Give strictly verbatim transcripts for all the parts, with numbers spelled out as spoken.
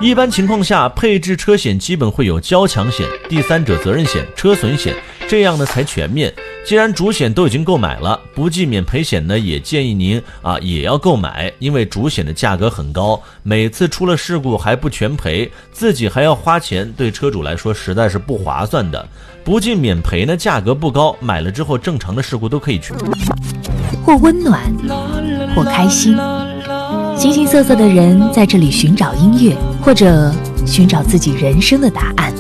一般情况下，配置车险基本会有交强险、第三者责任险、车损险，这样呢才全面。既然主险都已经购买了，不计免赔险呢，也建议您啊也要购买，因为主险的价格很高，每次出了事故还不全赔，自己还要花钱，对车主来说实在是不划算的。不计免赔呢，价格不高，买了之后正常的事故都可以去。 或温暖，或开心，形形色色的人在这里寻找音乐，或者寻找自己人生的答案。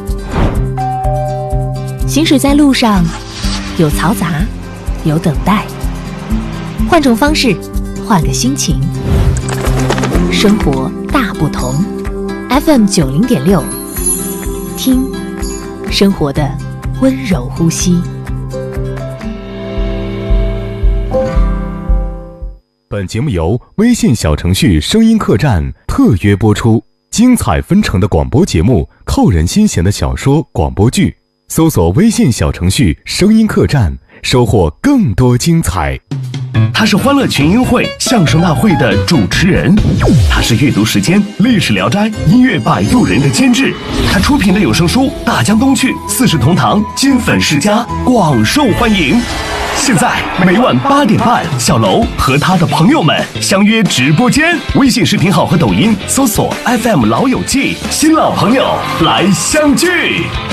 行驶在路上，有嘈杂，有等待，换种方式，换个心情，生活大不同。F M 九零点六，听生活的温柔呼吸。 本节目由微信小程序声音客栈特约播出，精彩纷呈的广播节目，扣人心弦的小说广播剧，搜索微信小程序声音客栈，收获更多精彩。 他是欢乐群英会相声大会的主持人，他是阅读时间历史聊斋音乐摆渡人的监制，他出品的有声书大江东去四世同堂金粉世家广受欢迎。现在每晚八点半，小楼和他的朋友们相约直播间，微信视频号和抖音搜索 F M 老友记，新老朋友来相聚。